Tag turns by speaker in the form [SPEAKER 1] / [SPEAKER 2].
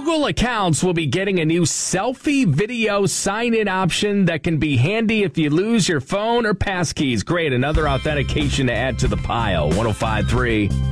[SPEAKER 1] Google accounts will be getting a new selfie video sign-in option that can be handy if you lose your phone or passkeys. Great, another authentication to add to the pile. 105.3